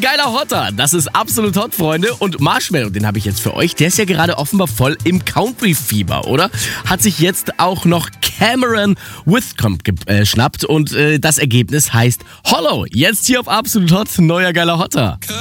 geiler Hotter. Das ist Absolut Hot, Freunde. Und Marshmello, den habe ich jetzt für euch. Der ist ja gerade offenbar voll im Country-Fieber, oder? Hat sich jetzt auch noch Cameron Whitcomb geschnappt und das Ergebnis heißt Hollow. Jetzt hier auf Absolut Hot, neuer geiler Hotter.